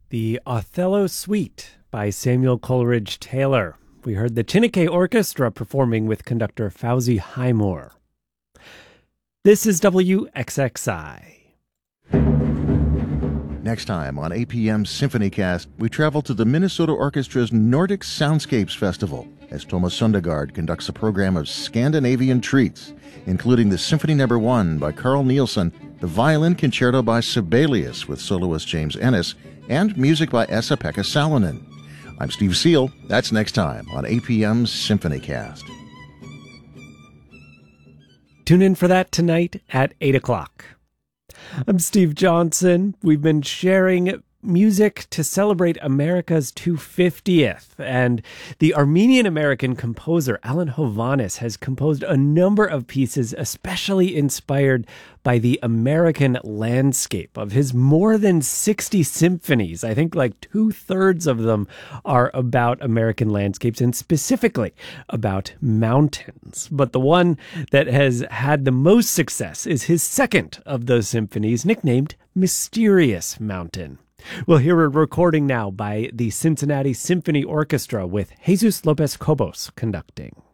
The Othello Suite by Samuel Coleridge Taylor. We heard the Chineke Orchestra performing with conductor Fawzi Highmore. This is WXXI. Next time on APM Symphonycast, we travel to the Minnesota Orchestra's Nordic Soundscapes Festival as Thomas Sundegard conducts a program of Scandinavian treats, including the Symphony No. 1 by Carl Nielsen, the Violin Concerto by Sibelius with soloist James Ennis, and music by Esa-Pekka Salonen. I'm Steve Seal. That's next time on APM Symphonycast. Tune in for that tonight at 8 o'clock. I'm Steve Johnson. We've been sharing music to celebrate America's 250th, and the Armenian-American composer Alan Hovhannes has composed a number of pieces especially inspired by the American landscape. Of his more than 60 symphonies, I think like 2/3 of them are about American landscapes and specifically about mountains. But the one that has had the most success is his second of those symphonies, nicknamed Mysterious Mountain. We'll hear a recording now by the Cincinnati Symphony Orchestra with Jesus Lopez Cobos conducting.